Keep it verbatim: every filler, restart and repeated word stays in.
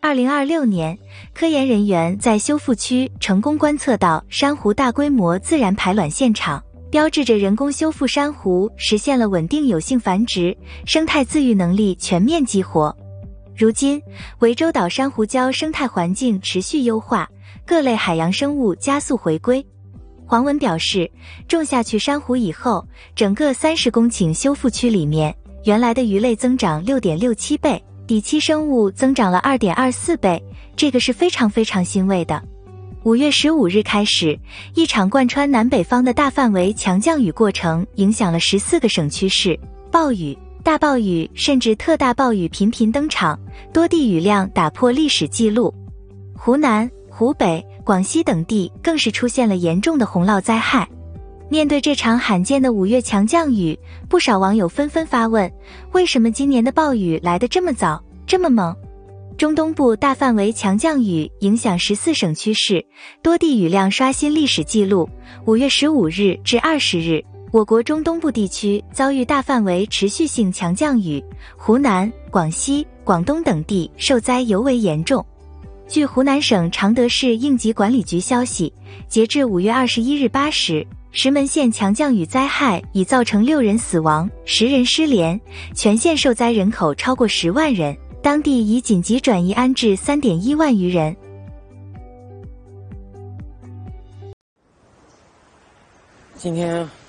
二零二六年，科研人员在修复区成功观测到珊瑚大规模自然排卵现场，标志着人工修复珊瑚实现了稳定有性繁殖，生态自愈能力全面激活。如今，涠洲岛珊瑚礁生态环境持续优化，各类海洋生物加速回归。黄文表示，种下去珊瑚以后，整个三十公顷修复区里面，原来的鱼类增长 六点六七 倍，底栖生物增长了 二点二四 倍，这个是非常非常欣慰的。五月十五日开始，一场贯穿南北方的大范围强降雨过程影响了十四个省区市，暴雨、大暴雨甚至特大暴雨频频登场，多地雨量打破历史记录。湖南、湖北、广西等地更是出现了严重的洪涝灾害。面对这场罕见的五月强降雨，不少网友纷纷发问，为什么今年的暴雨来得这么早，这么猛？中东部大范围强降雨影响十四省区市，多地雨量刷新历史记录。五月十五日至二十日，我国中东部地区遭遇大范围持续性强降雨，湖南、广西、广东等地受灾尤为严重。据湖南省常德市应急管理局消息，截至五月二十一日八时，石门县强降雨灾害已造成六人死亡，十人失联，全县受灾人口超过十万人，当地已紧急转移安置 三点一万余人。 今天